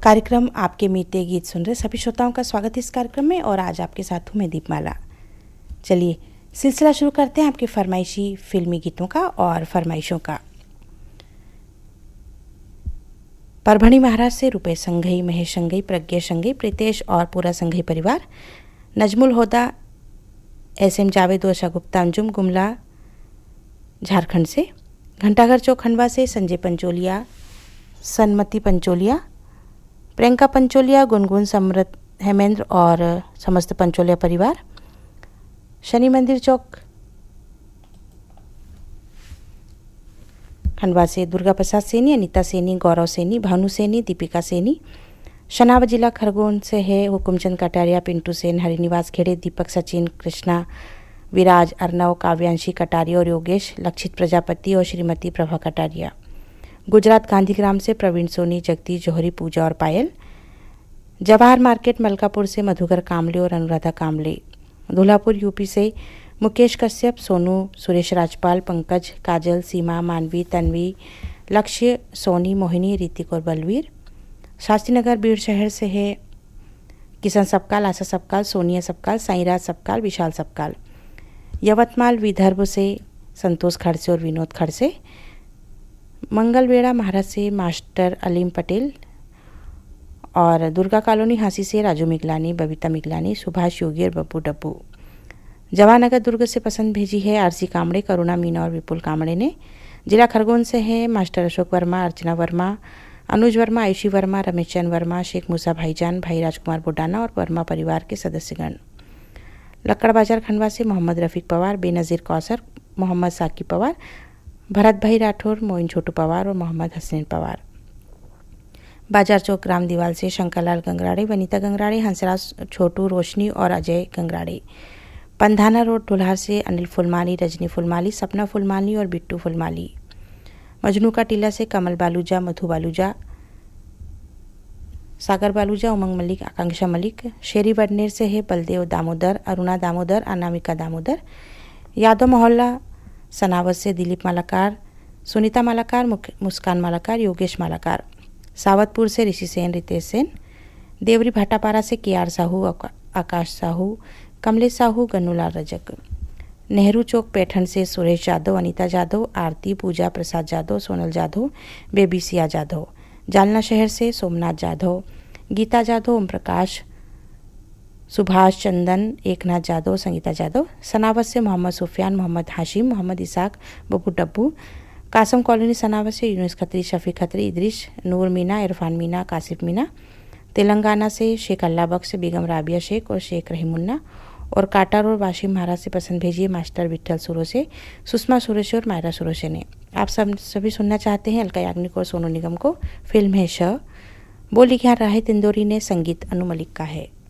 कार्यक्रम आपके मीठे गीत सुन रहे सभी श्रोताओं का स्वागत है इस कार्यक्रम में। और आज आपके साथ हूँ मैं दीपमाला। चलिए सिलसिला शुरू करते हैं आपके फरमाइशी फिल्मी गीतों का और फरमाइशों का। परभणी महाराज से रुपये संघई, महेश संघई, प्रज्ञा संघई, प्रीतेश और पूरा संघई परिवार, नजमुल होदा, एसएम जावेद, वर्षा गुप्ता, अंजुम गुमला झारखंड से, घंटाघर चौक खंडवा से संजय पंचोलिया, सन्मति पंचोलिया, प्रियंका पंचोलिया, गुनगुन, समृत, हेमेंद्र और समस्त पंचोलिया परिवार, शनि मंदिर चौक खंडवा से दुर्गा प्रसाद सेनी, अनीता सेनी, गौरव सेनी, भानु सेनी, दीपिका सेनी, शनाव जिला खरगोन से है हुकुमचंद कटारिया, पिंटू सेन, हरिनिवास खेड़े, दीपक, सचिन, कृष्णा, विराज, अर्नव, काव्यांशी कटारिया और योगेश, लक्षित प्रजापति और श्रीमती प्रभा कटारिया। गुजरात गांधीग्राम से प्रवीण सोनी, जगदीश जौहरी, पूजा और पायल, जवाहर मार्केट मलकापुर से मधुकर कामले और अनुराधा कामले, धुलापुर यूपी से मुकेश कश्यप, सोनू, सुरेश राजपाल, पंकज, काजल, सीमा, मानवी, तन्वी, लक्ष्य, सोनी, मोहिनी, ऋतिक और बलवीर। शास्त्री नगर बीड़ शहर से है किशन सबकाल, आशा सबकाल, सोनिया सबकाल, साईराज सबकाल, विशाल सबकाल। यवतमाल विदर्भ से संतोष खड़से और विनोद खड़से। मंगलवेड़ा महाराज से मास्टर अलीम पटेल और दुर्गा कॉलोनी हांसी से राजू मिगलानी, बबीता मिगलानी, सुभाष योगी और बब्बू डब्बू। जवानगर दुर्ग से पसंद भेजी है आरसी कामड़े, करुणा, मीना और विपुल कामड़े ने। जिला खरगोन से है मास्टर अशोक वर्मा, अर्चना वर्मा, अनुज वर्मा, आयुषी वर्मा, रमेश चंद वर्मा, शेख मूसा भाईजान, भाई राजकुमार बुडाना और वर्मा परिवार के सदस्यगण। लक्कड़ बाजार खंडवा से मोहम्मद रफ़ीक पवार, बेनज़ीर कौसर, मोहम्मद साकी पवार, भरत भाई राठौर, मोइन छोटू पवार और मोहम्मद हसनैन पवार। बाजार चौक ग्राम दीवाल से शंकरलाल गंगराड़े, वनीता गंगराड़े, हंसराज, छोटू, रोशनी और अजय गंगराड़े। पंधाना रोड ढुल्हार से अनिल फुलमाली, रजनी फुलमाली, सपना फुलमाली और बिट्टू फुलमाली। मजनू का टीला से कमल बालूजा, मधु बालूजा, सागर बालूजा, उमंग मलिक, आकांक्षा मलिक। शेरी बडनेर से है बलदेव दामोदर, अरुणा दामोदर, अनामिका दामोदर। यादव मोहल्ला सनावत से दिलीप मालाकार, सुनीता मालाकार, मुस्कान मालाकार, योगेश मालाकार। सावतपुर से ऋषि सेन, रितेश सेन। देवरी भाटापारा से के आर साहू, आकाश साहू, कमलेश साहू, गन्नूलाल रजक। नेहरू चौक पैठन से सुरेश जादव, अनीता जादव, आरती, पूजा, प्रसाद जादव, सोनल जादव, बेबी सिया जादव। जालना शहर से सोमनाथ जादव, गीता जादव, ओम प्रकाश, सुभाष, चंदन, एकनाथ जादव, संगीता जादव। सनावत से मोहम्मद सुफियान, मोहम्मद हाशिम, मोहम्मद इसाक, बब्बू डब्बू। कासम कॉलोनी सनावत से यूनुस खत्री, शफीक खत्री, इदरीश, नूर मीना, इरफान मीना, कासिफ मीना। तेलंगाना से शेख अल्लाह बख्श, बेगम राबिया शेख और शेख रहीमुन्ना। और काटार और वाशिम महाराज से पसंद भेजिए मास्टर विट्ठल सुरो से, सुषमा सुरेश और मायरा सुरोशे ने। आप सभी सुनना चाहते हैं अलका याग्निक और सोनू निगम को। फिल्म है श, बोली क्या राहित इंदौरी ने, संगीत अनु मलिक का है।